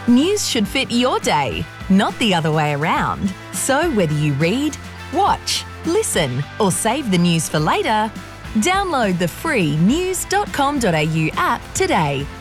News should fit your day, not the other way around. So whether you read, watch, listen, or save the news for later, download the free news.com.au app today.